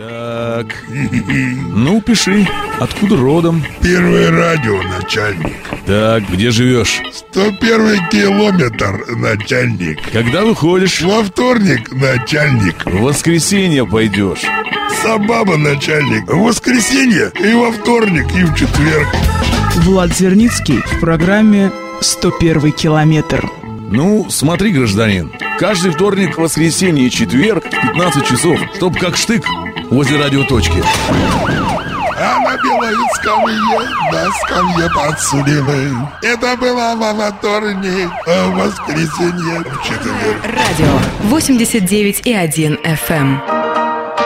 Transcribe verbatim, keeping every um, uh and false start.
Так, ну пиши, откуда родом? Первое радио, начальник. Так, где живешь? сто первый километр, начальник. Когда выходишь? Во вторник, начальник. В воскресенье пойдешь. Собаба, начальник. В воскресенье и во вторник, и в четверг. Влад Зерницкий в программе «сто первый километр». Ну, смотри, гражданин, каждый вторник, воскресенье и четверг в пятнадцать часов, чтоб как штык возле радиоточки. А на белой скамье, на скамье подсудимый. Это было во вторник, а в воскресенье в четверг. Радио восемьдесят девять и один эф эм.